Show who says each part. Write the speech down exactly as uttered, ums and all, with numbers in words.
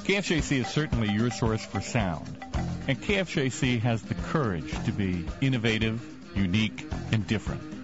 Speaker 1: K F J C is certainly your source for sound, and K F J C has the courage to be innovative, unique, and different.